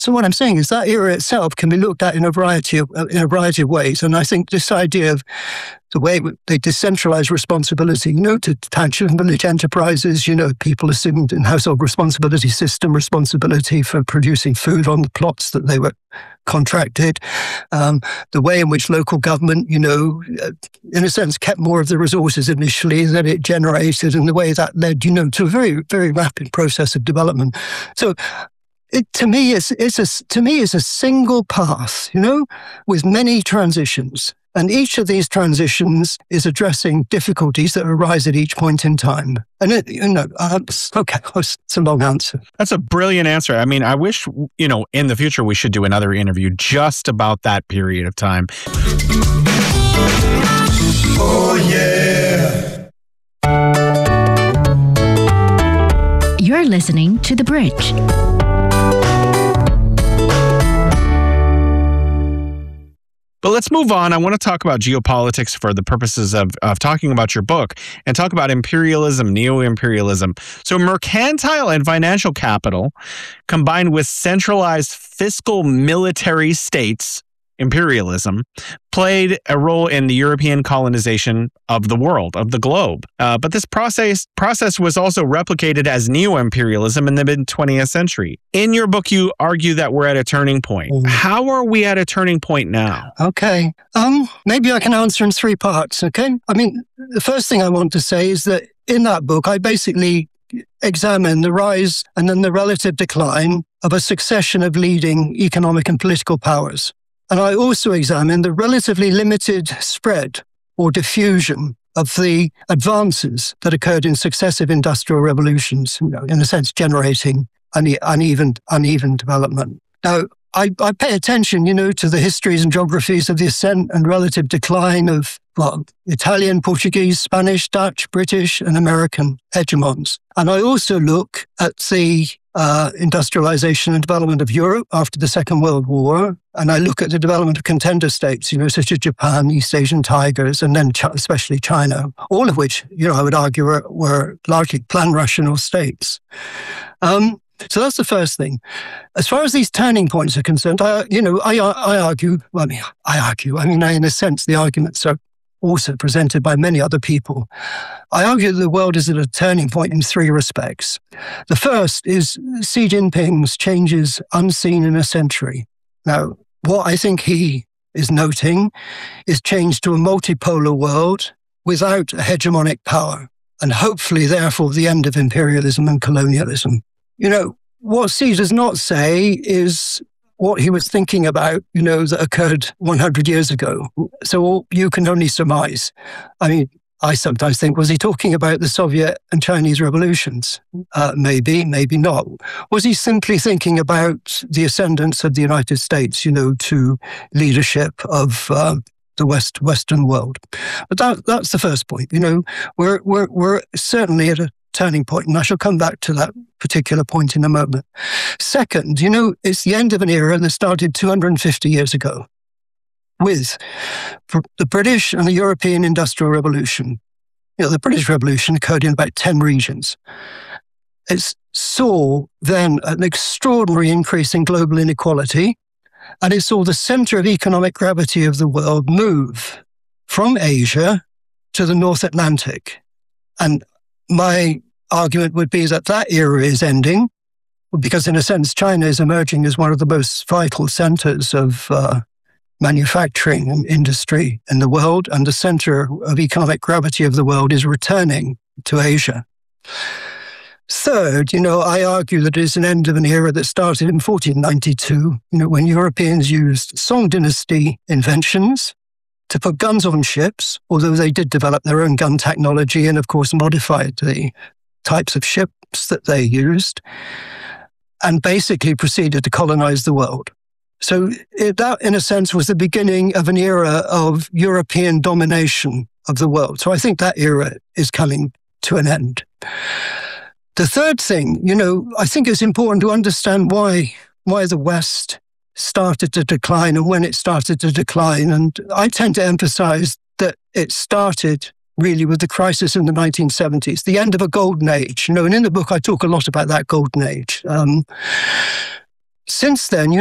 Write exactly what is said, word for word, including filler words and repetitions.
So what I'm saying is that era itself can be looked at in a variety of in a variety of ways, and I think this idea of the way they decentralize responsibility, you know, to tangible village enterprises, you know, people assumed in household responsibility system responsibility for producing food on the plots that they were contracted, um, the way in which local government, you know, in a sense, kept more of the resources initially that it generated, and the way that led, you know, to a very, very rapid process of development. So. It, to me, is it's a to me is a single path, you know, with many transitions, and each of these transitions is addressing difficulties that arise at each point in time. And it, you know, uh, okay, it's a long answer. That's a brilliant answer. I mean, I wish, you know, in the future we should do another interview just about that period of time. Oh yeah. You're listening to The Bridge. But let's move on. I want to talk about geopolitics for the purposes of, of talking about your book and talk about imperialism, neo-imperialism. So mercantile and financial capital combined with centralized fiscal military states, imperialism, played a role in the European colonization of the world, of the globe. Uh, but this process process was also replicated as neo-imperialism in the mid-twentieth century. In your book, you argue that we're at a turning point. Mm. How are we at a turning point now? Okay. Um, maybe I can answer in three parts, okay? I mean, the first thing I want to say is that in that book, I basically examine the rise and then the relative decline of a succession of leading economic and political powers. And I also examine the relatively limited spread or diffusion of the advances that occurred in successive industrial revolutions, you know, in a sense, generating une- uneven, uneven development. Now, I, I pay attention, you know, to the histories and geographies of the ascent and relative decline of well, Italian, Portuguese, Spanish, Dutch, British, and American hegemons. And I also look at the uh, industrialization and development of Europe after the Second World War. And I look at the development of contender states, you know, such as Japan, East Asian tigers, and then Ch- especially China, all of which, you know, I would argue were, were largely pan-rational states. Um, So that's the first thing. As far as these turning points are concerned, I, you know, I, I argue, well, I mean, I argue, I mean, in a sense, the arguments are also presented by many other people. I argue that the world is at a turning point in three respects. The first is Xi Jinping's changes unseen in a century. Now, what I think he is noting is change to a multipolar world without a hegemonic power, and hopefully, therefore, the end of imperialism and colonialism. You know, what Xi does not say is what he was thinking about, you know, that occurred one hundred years ago. So you can only surmise. I mean, I sometimes think, was he talking about the Soviet and Chinese revolutions? Uh, maybe, maybe not. Was he simply thinking about the ascendance of the United States, you know, to leadership of uh, the West Western world? But that, that's the first point. You know, we're we're we're certainly at a turning point, and I shall come back to that particular point in a moment. Second, you know, it's the end of an era that started two hundred fifty years ago with the British and the European Industrial Revolution. You know, the British Revolution occurred in about ten regions. It saw then an extraordinary increase in global inequality, and it saw the center of economic gravity of the world move from Asia to the North Atlantic. And my argument would be that that era is ending because, in a sense, China is emerging as one of the most vital centers of uh, manufacturing and industry in the world, and the center of economic gravity of the world is returning to Asia. Third, you know, I argue that it is an end of an era that started in fourteen ninety-two, you know, when Europeans used Song Dynasty inventions to put guns on ships, although they did develop their own gun technology and, of course, modified the types of ships that they used, and basically proceeded to colonize the world. So it, that, in a sense, was the beginning of an era of European domination of the world. So I think that era is coming to an end. The third thing, you know, I think it's important to understand why why the West started to decline and when it started to decline. And I tend to emphasize that it started really with the crisis in the nineteen seventies, the end of a golden age. You know, and in the book, I talk a lot about that golden age. Um, since then,